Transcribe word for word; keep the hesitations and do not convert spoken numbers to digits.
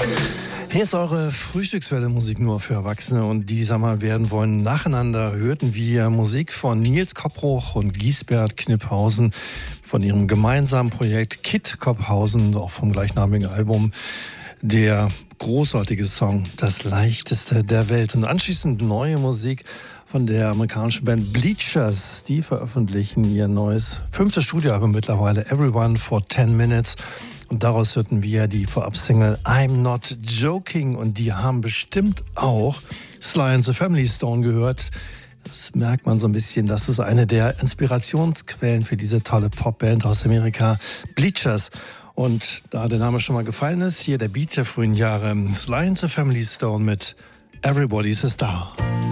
Hier ist eure Frühstückswelle Musik nur für Erwachsene und die Sommer werden wollen. Nacheinander hörten wir Musik von Nils Koppruch und Giesbert Kniphausen von ihrem gemeinsamen Projekt Kid Kopphausen, auch vom gleichnamigen Album. Der großartige Song Das Leichteste der Welt. Und anschließend neue Musik von der amerikanischen Band Bleachers. Die veröffentlichen ihr neues fünftes Studioalbum mittlerweile, Everyone for ten minutes. Und daraus hörten wir die Vorab-Single I'm Not Joking. Und die haben bestimmt auch Sly and the Family Stone gehört. Das merkt man so ein bisschen. Das ist eine der Inspirationsquellen für diese tolle Popband aus Amerika, Bleachers. Und da der Name schon mal gefallen ist, hier der Beat der frühen Jahre, Sly and the Family Stone mit Everybody's a Star.